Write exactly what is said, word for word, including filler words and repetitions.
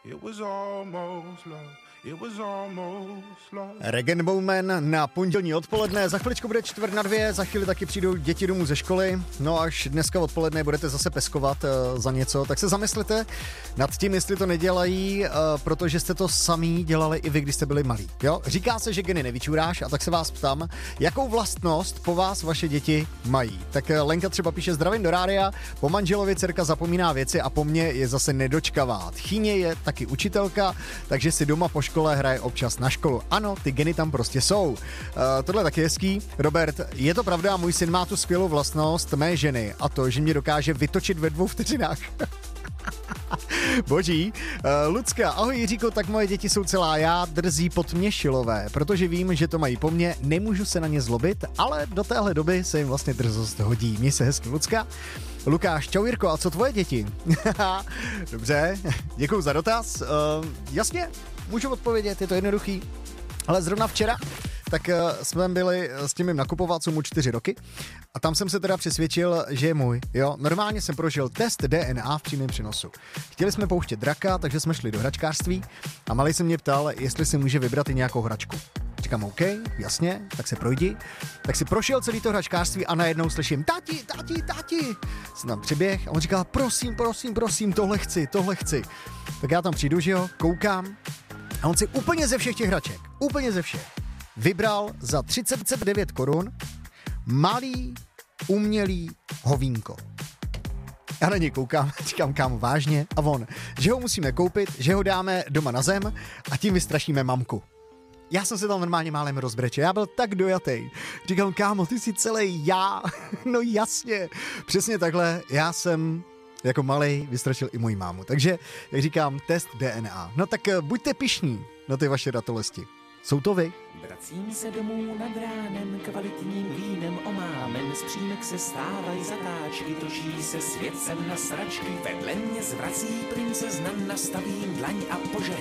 It was almost love. It was almost love. Rag Bowman na pondělní odpoledne, za chviličku bude čtvrt na dvě, za chvíli taky přijdou děti domů ze školy, no až dneska odpoledne budete zase peskovat uh, za něco, tak se zamyslete nad tím, jestli to nedělají, uh, protože jste to sami dělali i vy, když jste byli malí. Jo? Říká se, že geny nevyčuráš, a tak se vás ptám, jakou vlastnost po vás vaše děti mají. Tak uh, Lenka třeba píše: zdravím do rádia, po manželovi dcerka zapomíná věci a po mně je zase nedočkavá. Tchýně je taky učitelka, takže si doma po škole hraje občas na školu. Ano, ty geny tam prostě jsou. Uh, tohle taky hezký. Robert, je to pravda, můj syn má tu skvělou vlastnost mé ženy a to, že mě dokáže vytočit ve dvou vteřinách. Boží. Uh, Lucka, ahoj Jiříko, tak moje děti jsou celá já, drzí pod mě šilové, protože vím, že to mají po mně, nemůžu se na ně zlobit, ale do téhle doby se jim vlastně drzost hodí. Měj se hezky, Lucka. Lukáš, čau Jirko, a co tvoje děti? Dobře, děkuju za dotaz. Uh, jasně, můžu odpovědět, je to jednoduchý. Ale zrovna včera tak uh, jsme byli s tím nakupovat, jsou mu čtyři roky a tam jsem se teda přesvědčil, že je můj. Jo, normálně jsem prožil test D N A v přímém přenosu. Chtěli jsme pouštět draka, takže jsme šli do hračkářství a malý se mě ptal, jestli si může vybrat i nějakou hračku. Říkám, OK, jasně, tak se projdi. Tak si prošel celý to hračkářství a najednou slyším, tati, tati, tati. Jsem tam přiběh a on říkal, prosím, prosím, prosím, tohle chci, tohle chci. Tak já tam přijdu, že jo, koukám a on si úplně ze všech těch hraček, úplně ze všech, vybral za třicet devět korun malý, umělý hovínko. Já na něj koukám, říkám, kámo, vážně? A on, že ho musíme koupit, že ho dáme doma na zem a tím vystrašíme mamku. Já jsem se tam normálně málem rozbrečel, já byl tak dojatý. Říkám, kámo, ty jsi celý já. No jasně, přesně takhle, já jsem jako malej vystrašil i moji mámu. Takže, jak říkám, test D N A. No tak buďte pyšní na ty vaše ratolesti. Jsou to vy? Vracím se domů nad ránem, kvalitním vínem omámen, z přímek se stávají zatáčky, točí se svět sem na sračky, vedle mě zvrací princezna, nastavím dlaň a požehná.